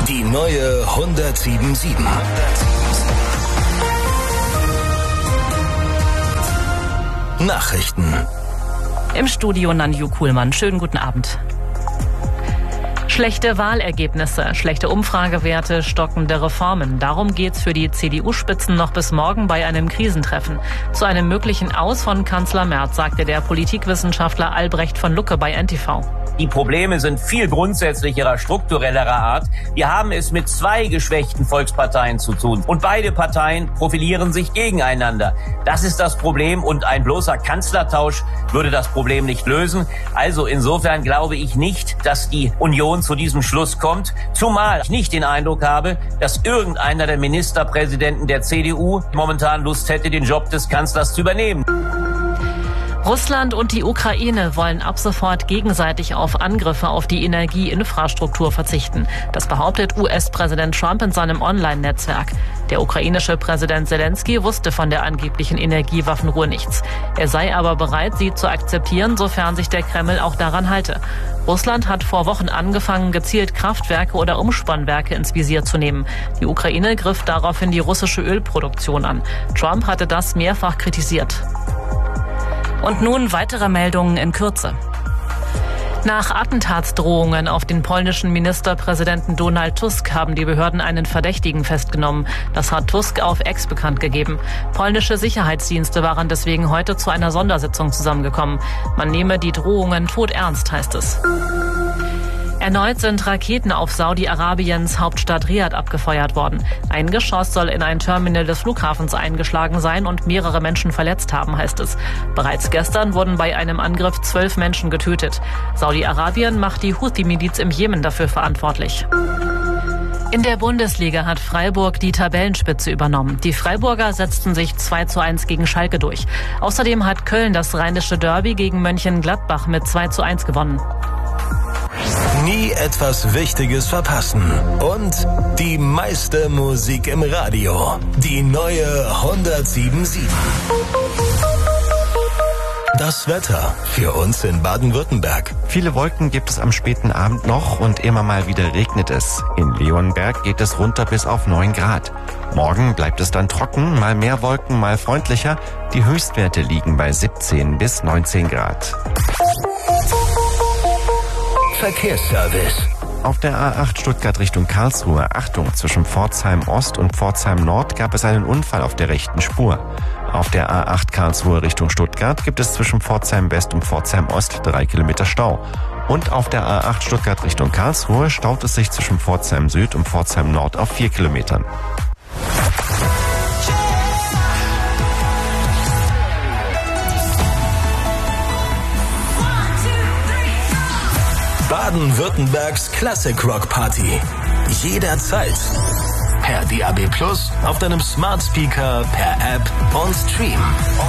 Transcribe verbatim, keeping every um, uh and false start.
Die neue hundertsieben sieben. Nachrichten. Im Studio Nanju Kuhlmann. Schönen guten Abend. Schlechte Wahlergebnisse, schlechte Umfragewerte, stockende Reformen. Darum geht's für die C D U-Spitzen noch bis morgen bei einem Krisentreffen. Zu einem möglichen Aus von Kanzler Merz sagte der Politikwissenschaftler Albrecht von Lucke bei N T V. Die Probleme sind viel grundsätzlicherer, strukturellerer Art. Wir haben es mit zwei geschwächten Volksparteien zu tun. Und beide Parteien profilieren sich gegeneinander. Das ist das Problem und ein bloßer Kanzlertausch würde das Problem nicht lösen. Also insofern glaube ich nicht, dass die Union zu diesem Schluss kommt. Zumal ich nicht den Eindruck habe, dass irgendeiner der Ministerpräsidenten der C D U momentan Lust hätte, den Job des Kanzlers zu übernehmen. Russland und die Ukraine wollen ab sofort gegenseitig auf Angriffe auf die Energieinfrastruktur verzichten. Das behauptet U S-Präsident Trump in seinem Online-Netzwerk. Der ukrainische Präsident Zelensky wusste von der angeblichen Energiewaffenruhe nichts. Er sei aber bereit, sie zu akzeptieren, sofern sich der Kreml auch daran halte. Russland hat vor Wochen angefangen, gezielt Kraftwerke oder Umspannwerke ins Visier zu nehmen. Die Ukraine griff daraufhin die russische Ölproduktion an. Trump hatte das mehrfach kritisiert. Und nun weitere Meldungen in Kürze. Nach Attentatsdrohungen auf den polnischen Ministerpräsidenten Donald Tusk haben die Behörden einen Verdächtigen festgenommen. Das hat Tusk auf X bekannt gegeben. Polnische Sicherheitsdienste waren deswegen heute zu einer Sondersitzung zusammengekommen. Man nehme die Drohungen todernst, heißt es. Erneut sind Raketen auf Saudi-Arabiens Hauptstadt Riad abgefeuert worden. Ein Geschoss soll in ein Terminal des Flughafens eingeschlagen sein und mehrere Menschen verletzt haben, heißt es. Bereits gestern wurden bei einem Angriff zwölf Menschen getötet. Saudi-Arabien macht die Houthi-Miliz im Jemen dafür verantwortlich. In der Bundesliga hat Freiburg die Tabellenspitze übernommen. Die Freiburger setzten sich zwei zu eins gegen Schalke durch. Außerdem hat Köln das rheinische Derby gegen Mönchengladbach mit zwei zu eins gewonnen. Nie etwas Wichtiges verpassen. Und die meiste Musik im Radio. Die neue hundertsieben sieben. Das Wetter für uns in Baden-Württemberg. Viele Wolken gibt es am späten Abend noch und immer mal wieder regnet es. In Leonberg geht es runter bis auf neun Grad. Morgen bleibt es dann trocken, mal mehr Wolken, mal freundlicher. Die Höchstwerte liegen bei siebzehn bis neunzehn Grad. Verkehrsservice. Auf der A acht Stuttgart Richtung Karlsruhe, Achtung, zwischen Pforzheim Ost und Pforzheim Nord gab es einen Unfall auf der rechten Spur. Auf der A acht Karlsruhe Richtung Stuttgart gibt es zwischen Pforzheim West und Pforzheim Ost drei Kilometer Stau. Und auf der A acht Stuttgart Richtung Karlsruhe staut es sich zwischen Pforzheim Süd und Pforzheim Nord auf vier Kilometern. Baden-Württembergs Classic Rock Party. Jederzeit. Per D A B Plus, auf deinem Smart Speaker, per App und Stream.